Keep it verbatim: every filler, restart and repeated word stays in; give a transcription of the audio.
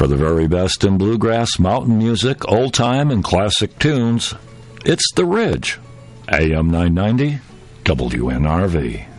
For the very best in bluegrass, mountain music, old-time, and classic tunes, it's The Ridge. A M nine ninety, W N R V.